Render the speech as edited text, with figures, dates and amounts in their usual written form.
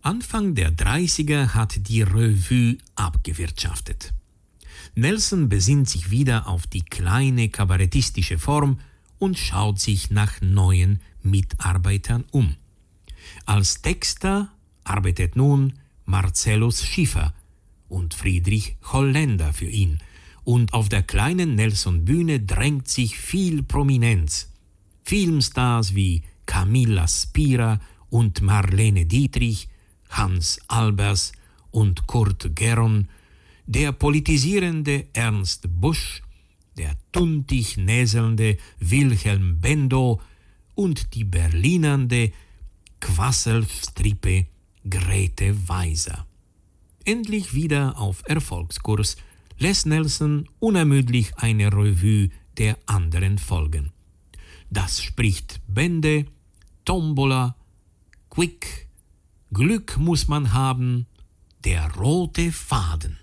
Anfang der 30er hat die Revue abgewirtschaftet. Nelson besinnt sich wieder auf die kleine kabarettistische Form und schaut sich nach neuen Mitarbeitern um. Als Texter arbeitet nun Marcellus Schiffer und Friedrich Holländer für ihn, und auf der kleinen Nelson-Bühne drängt sich viel Prominenz. Filmstars wie Camilla Spira und Marlene Dietrich, Hans Albers und Kurt Geron, der politisierende Ernst Busch, der tuntig näselnde Wilhelm Bendow und die berlinernde Quasselstrippe Grete Weiser. Endlich wieder auf Erfolgskurs lässt Nelson unermüdlich eine Revue der anderen folgen. Das spricht Bände, Tombola, Quick, Glück muss man haben, der rote Faden.